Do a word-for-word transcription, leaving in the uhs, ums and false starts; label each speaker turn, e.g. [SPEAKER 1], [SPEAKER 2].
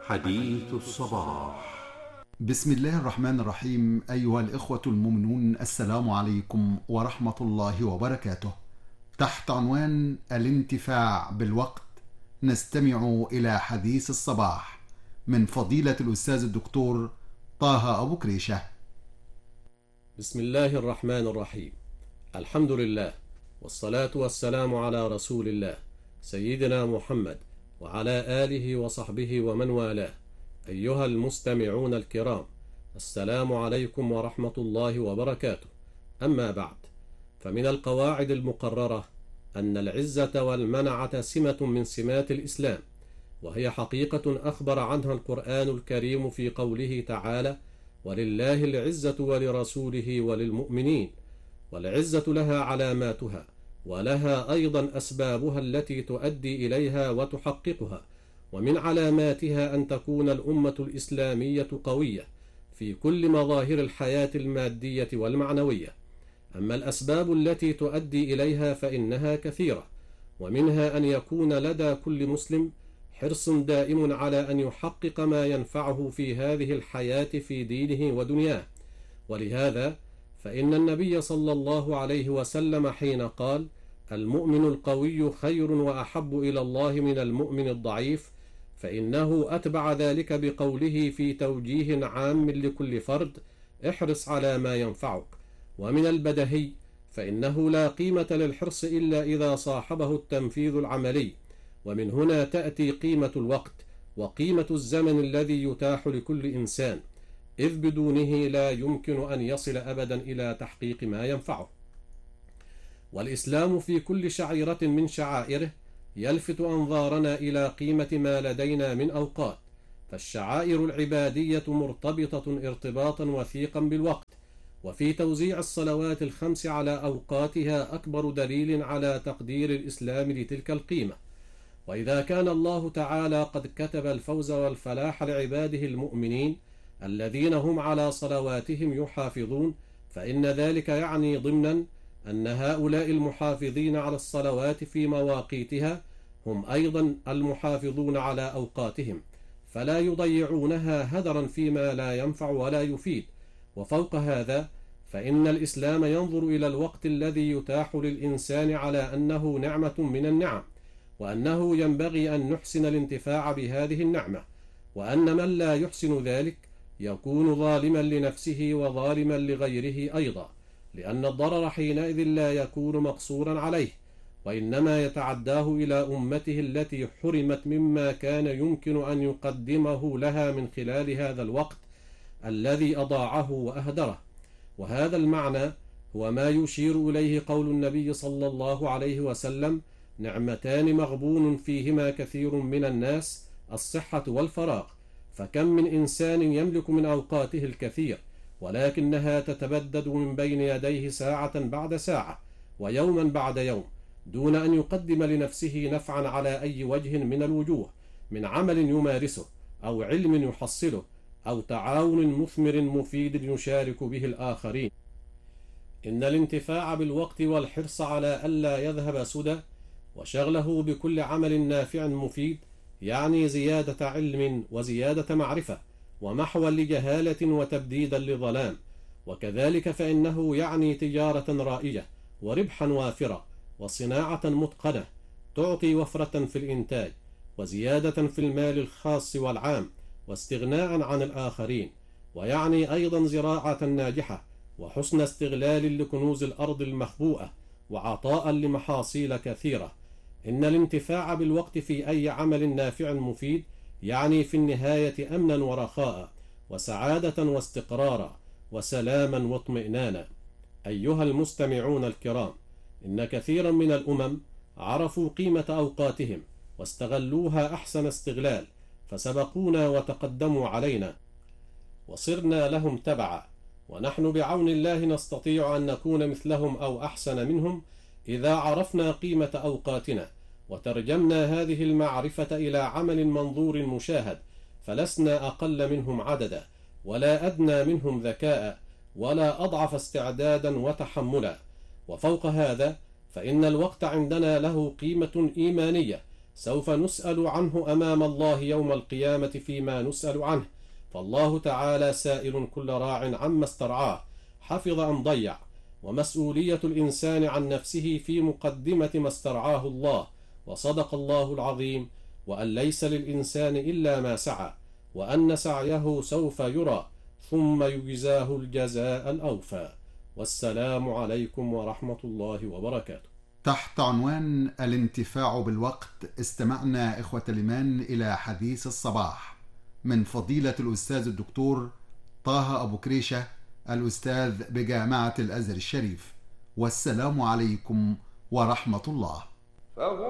[SPEAKER 1] حديث الصباح.
[SPEAKER 2] بسم الله الرحمن الرحيم. أيها الإخوة المؤمنون، السلام عليكم ورحمة الله وبركاته. تحت عنوان الانتفاع بالوقت نستمع إلى حديث الصباح من فضيلة الأستاذ الدكتور طه أبو كريشة.
[SPEAKER 3] بسم الله الرحمن الرحيم. الحمد لله، والصلاة والسلام على رسول الله سيدنا محمد وعلى آله وصحبه ومن والاه. أيها المستمعون الكرام، السلام عليكم ورحمة الله وبركاته. أما بعد، فمن القواعد المقررة أن العزة والمنعة سمة من سمات الإسلام، وهي حقيقة أخبر عنها القرآن الكريم في قوله تعالى: ولله العزة ولرسوله وللمؤمنين. والعزة لها علاماتها، ولها أيضا أسبابها التي تؤدي إليها وتحققها. ومن علاماتها أن تكون الأمة الإسلامية قوية في كل مظاهر الحياة المادية والمعنوية. أما الأسباب التي تؤدي إليها فإنها كثيرة، ومنها أن يكون لدى كل مسلم حرص دائم على أن يحقق ما ينفعه في هذه الحياة في دينه ودنياه. ولهذا فإن النبي صلى الله عليه وسلم حين قال: المؤمن القوي خير وأحب إلى الله من المؤمن الضعيف، فإنه أتبع ذلك بقوله في توجيه عام لكل فرد: احرص على ما ينفعك. ومن البدهي فإنه لا قيمة للحرص إلا إذا صاحبه التنفيذ العملي، ومن هنا تأتي قيمة الوقت وقيمة الزمن الذي يتاح لكل إنسان، إذ بدونه لا يمكن أن يصل أبدا إلى تحقيق ما ينفعه. والإسلام في كل شعيرة من شعائره يلفت أنظارنا إلى قيمة ما لدينا من أوقات، فالشعائر العبادية مرتبطة ارتباطا وثيقا بالوقت، وفي توزيع الصلوات الخمس على أوقاتها أكبر دليل على تقدير الإسلام لتلك القيمة. وإذا كان الله تعالى قد كتب الفوز والفلاح لعباده المؤمنين الذين هم على صلواتهم يحافظون، فإن ذلك يعني ضمنا أن هؤلاء المحافظين على الصلوات في مواقيتها هم أيضا المحافظون على أوقاتهم، فلا يضيعونها هدرا فيما لا ينفع ولا يفيد. وفوق هذا فإن الإسلام ينظر إلى الوقت الذي يتاح للإنسان على أنه نعمة من النعم، وأنه ينبغي أن نحسن الانتفاع بهذه النعمة، وأن من لا يحسن ذلك يكون ظالما لنفسه وظالما لغيره أيضا، لأن الضرر حينئذ لا يكون مقصورا عليه، وإنما يتعداه إلى أمته التي حرمت مما كان يمكن أن يقدمه لها من خلال هذا الوقت الذي أضاعه وأهدره. وهذا المعنى هو ما يشير إليه قول النبي صلى الله عليه وسلم: نعمتان مغبون فيهما كثير من الناس، الصحة والفراغ. فكم من إنسان يملك من أوقاته الكثير، ولكنها تتبدد من بين يديه ساعة بعد ساعة ويوما بعد يوم، دون أن يقدم لنفسه نفعا على أي وجه من الوجوه، من عمل يمارسه أو علم يحصله أو تعاون مثمر مفيد يشارك به الآخرين. إن الانتفاع بالوقت والحرص على ألا يذهب سدى وشغله بكل عمل نافع مفيد يعني زيادة علم وزيادة معرفة، ومحوا لجهالة وتبديدا لظلام. وكذلك فإنه يعني تجارة رائجة وربحا وافرا وصناعة متقنة تعطي وفرة في الإنتاج وزيادة في المال الخاص والعام واستغناء عن الآخرين، ويعني أيضا زراعة ناجحة وحسن استغلال لكنوز الأرض المخبوءة وعطاء لمحاصيل كثيرة. إن الانتفاع بالوقت في أي عمل نافع مفيد يعني في النهاية أمنا ورخاء وسعادة واستقرارا وسلاما واطمئنانا. أيها المستمعون الكرام، إن كثيرا من الأمم عرفوا قيمة أوقاتهم واستغلوها أحسن استغلال، فسبقونا وتقدموا علينا وصرنا لهم تبعا، ونحن بعون الله نستطيع أن نكون مثلهم أو أحسن منهم إذا عرفنا قيمة أوقاتنا وترجمنا هذه المعرفة إلى عمل منظور مشاهد، فلسنا أقل منهم عددا ولا أدنى منهم ذكاء ولا أضعف استعدادا وتحملا. وفوق هذا فإن الوقت عندنا له قيمة إيمانية، سوف نسأل عنه أمام الله يوم القيامة فيما نسأل عنه، فالله تعالى سائل كل راع عما استرعاه حفظ أم ضيع، ومسؤولية الإنسان عن نفسه في مقدمة ما استرعاه الله. وصدق الله العظيم، وأن ليس للإنسان إلا ما سعى، وأن سعيه سوف يرى ثم يجزاه الجزاء الأوفى. والسلام عليكم ورحمة الله وبركاته.
[SPEAKER 2] تحت عنوان الانتفاع بالوقت استمعنا إخوة الإيمان إلى حديث الصباح من فضيلة الأستاذ الدكتور طه أبو كريشة، الأستاذ بجامعة الأزهر الشريف. والسلام عليكم ورحمة الله.